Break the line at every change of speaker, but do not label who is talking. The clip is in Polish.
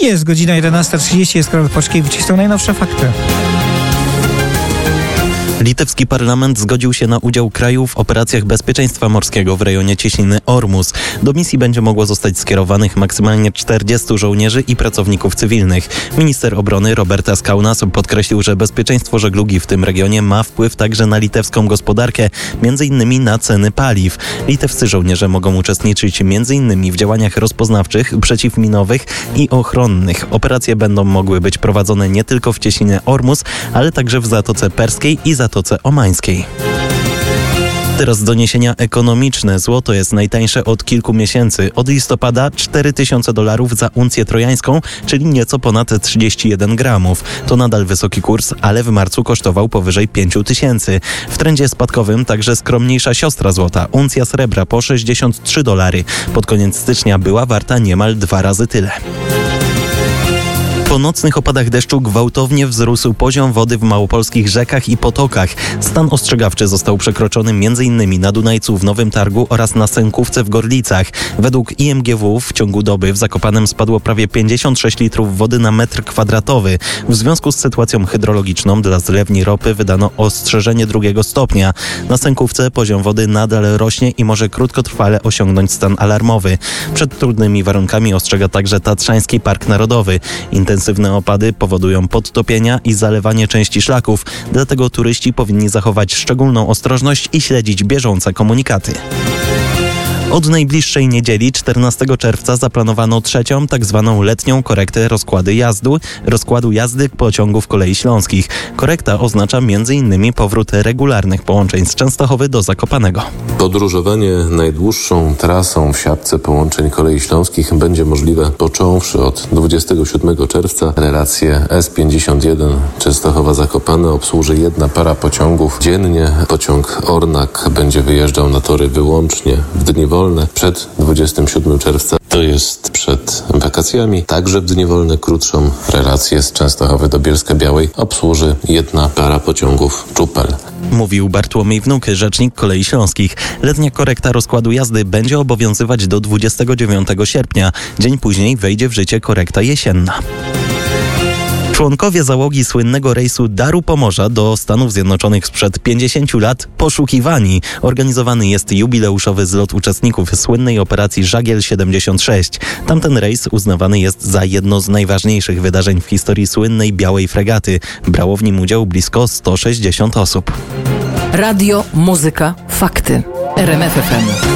Jest godzina 11:30, jest Karol Płaczkiewicz i są najnowsze fakty.
Litewski parlament zgodził się na udział kraju w operacjach bezpieczeństwa morskiego w rejonie cieśniny Ormus. Do misji będzie mogło zostać skierowanych maksymalnie 40 żołnierzy i pracowników cywilnych. Minister obrony Robertas Kaunas podkreślił, że bezpieczeństwo żeglugi w tym regionie ma wpływ także na litewską gospodarkę, m.in. na ceny paliw. Litewscy żołnierze mogą uczestniczyć m.in. w działaniach rozpoznawczych, przeciwminowych i ochronnych. Operacje będą mogły być prowadzone nie tylko w cieśninie Ormus, ale także w Zatoce Perskiej i Zatoce Omańskiej. Teraz doniesienia ekonomiczne. Złoto jest najtańsze od kilku miesięcy. Od listopada $4000 za uncję trojańską, czyli nieco ponad 31 gramów. To nadal wysoki kurs, ale w marcu kosztował powyżej 5000. W trendzie spadkowym także skromniejsza siostra złota, uncja srebra po $63. Pod koniec stycznia była warta niemal 2 razy tyle. Po nocnych opadach deszczu gwałtownie wzrósł poziom wody w małopolskich rzekach i potokach. Stan ostrzegawczy został przekroczony m.in. na Dunajcu w Nowym Targu oraz na Sękówce w Gorlicach. Według IMGW w ciągu doby w Zakopanem spadło prawie 56 litrów wody na metr kwadratowy. W związku z sytuacją hydrologiczną dla zlewni ropy wydano ostrzeżenie 2 stopnia. Na Sękówce poziom wody nadal rośnie i może krótkotrwale osiągnąć stan alarmowy. Przed trudnymi warunkami ostrzega także Tatrzański Park Narodowy. Intensywne opady powodują podtopienia i zalewanie części szlaków, dlatego turyści powinni zachować szczególną ostrożność i śledzić bieżące komunikaty. Od najbliższej niedzieli, 14 czerwca, zaplanowano trzecią, tak zwaną letnią korektę rozkładu jazdy pociągów kolei śląskich. Korekta oznacza m.in. powrót regularnych połączeń z Częstochowy do Zakopanego.
Podróżowanie najdłuższą trasą w siatce połączeń kolei śląskich będzie możliwe począwszy od 27 czerwca. Relację S51 Częstochowa-Zakopane obsłuży jedna para pociągów dziennie. Pociąg Ornak będzie wyjeżdżał na tory wyłącznie w dni wolne. Przed 27 czerwca, to jest przed wakacjami. Także w dni wolne krótszą relację z Częstochowy do Bielska-Białej obsłuży jedna para pociągów Czupel.
Mówił Bartłomiej Wnuk, rzecznik Kolei Śląskich. Letnia korekta rozkładu jazdy będzie obowiązywać do 29 sierpnia. Dzień później wejdzie w życie korekta jesienna. Członkowie załogi słynnego rejsu Daru Pomorza do Stanów Zjednoczonych sprzed 50 lat poszukiwani. Organizowany jest jubileuszowy zlot uczestników słynnej operacji Żagiel 76. Tamten rejs uznawany jest za jedno z najważniejszych wydarzeń w historii słynnej białej fregaty. Brało w nim udział blisko 160 osób.
Radio, muzyka, fakty. RMF FM.